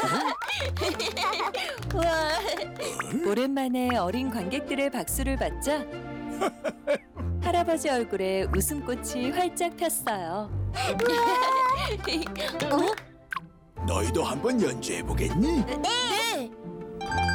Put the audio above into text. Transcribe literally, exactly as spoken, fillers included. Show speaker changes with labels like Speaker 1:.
Speaker 1: 우와. 오랜만에 어린 관객들의 박수를 받자 할아버지 얼굴에 웃음꽃이 활짝 폈어요.
Speaker 2: 너희도 한번 연주해 보겠니?
Speaker 3: 네.